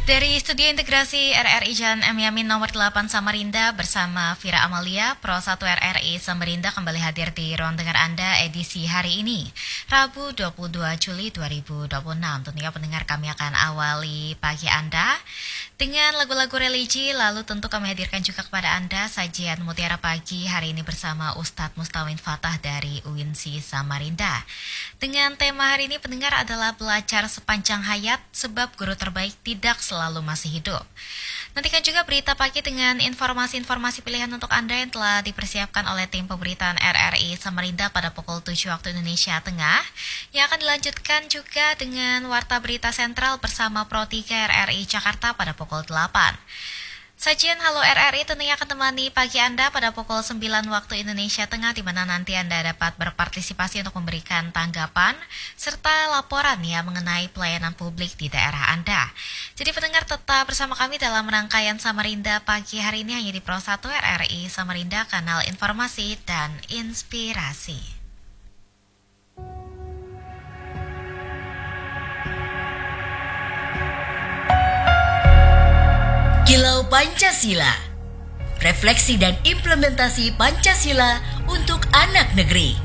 Dari Studio Integrasi RRI Jalan M. Yamin nomor 8 Samarinda bersama Vira Amalia, Pro 1 RRI Samarinda kembali hadir di ruang dengar Anda edisi hari ini, Rabu 22 Juli 2026. Tentunya pendengar, kami akan awali pagi Anda dengan lagu-lagu religi, lalu tentu kami hadirkan juga kepada Anda sajian Mutiara Pagi hari ini bersama Ustadz Mustawin Fatah dari UINSI Samarinda. Dengan tema hari ini pendengar adalah belajar sepanjang hayat sebab guru terbaik tidak selalu masih hidup. Nantikan juga berita pagi dengan informasi-informasi pilihan untuk Anda yang telah dipersiapkan oleh tim pemberitaan RRI Samarinda pada pukul 7 waktu Indonesia Tengah, yang akan dilanjutkan juga dengan Warta Berita Sentral bersama Pro 3 RRI Jakarta pada pukul 8. Sajian Halo RRI tentunya akan temani pagi Anda pada pukul 9 waktu Indonesia Tengah, di mana nanti Anda dapat berpartisipasi untuk memberikan tanggapan serta laporan ya mengenai pelayanan publik di daerah Anda. Jadi pendengar, tetap bersama kami dalam rangkaian Samarinda pagi hari ini hanya di Pro 1 RRI Samarinda, kanal informasi dan inspirasi. Kilau Pancasila, refleksi dan implementasi Pancasila untuk anak negeri.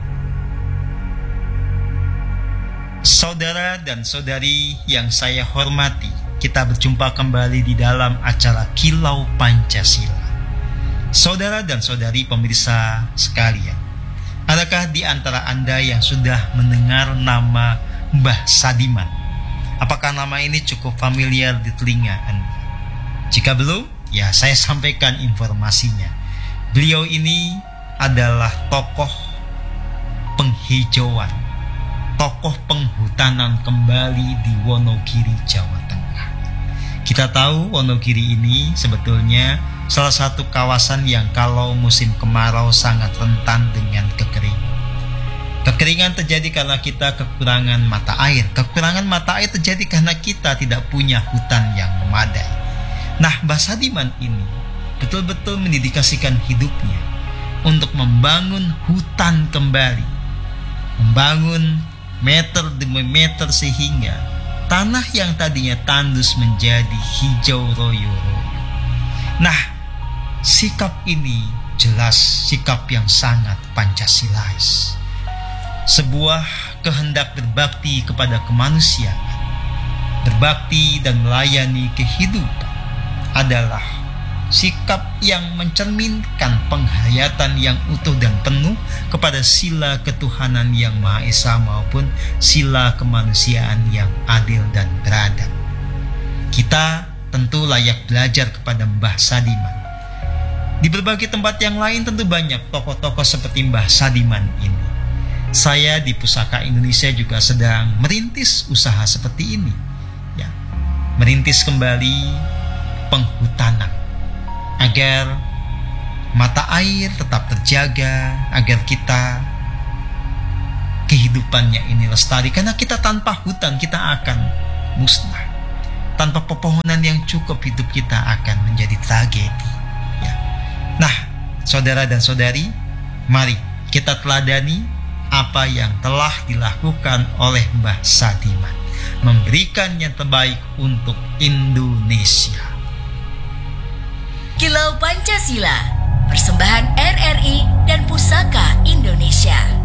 Saudara dan saudari yang saya hormati, kita berjumpa kembali di dalam acara Kilau Pancasila. Saudara dan saudari pemirsa sekalian, adakah di antara Anda yang sudah mendengar nama Mbah Sadiman? Apakah nama ini cukup familiar di telinga Anda? Jika belum, ya saya sampaikan informasinya. Beliau ini adalah tokoh penghijauan, tokoh penghutanan kembali di Wonogiri, Jawa Tengah. Kita tahu Wonogiri ini sebetulnya salah satu kawasan yang kalau musim kemarau sangat rentan dengan kekeringan. Kekeringan terjadi karena kita kekurangan mata air. Kekurangan mata air terjadi karena kita tidak punya hutan yang memadai. Nah, Mbah Sadiman ini betul-betul mendedikasikan hidupnya untuk membangun hutan kembali, membangun meter demi meter sehingga tanah yang tadinya tandus menjadi hijau royo-royo. Nah, sikap ini jelas sikap yang sangat Pancasilais. Sebuah kehendak berbakti kepada kemanusiaan, berbakti dan melayani kehidupan adalah sikap yang mencerminkan penghayatan yang utuh dan penuh kepada sila ketuhanan yang Maha Esa maupun sila kemanusiaan yang adil dan beradab. Kita tentu layak belajar kepada Mbah Sadiman. Di berbagai tempat yang lain tentu banyak tokoh-tokoh seperti Mbah Sadiman ini. Saya di Pusaka Indonesia juga sedang merintis usaha seperti ini, ya, merintis kembali penghutanan agar mata air tetap terjaga, agar kita kehidupannya ini lestari. Karena kita tanpa hutan kita akan musnah. Tanpa pepohonan yang cukup hidup kita akan menjadi tragedi, ya. Nah, saudara dan saudari, mari kita teladani apa yang telah dilakukan oleh Mbah Sadiman, memberikan yang terbaik untuk Indonesia. Kilau Pancasila, persembahan RRI dan Pusaka Indonesia.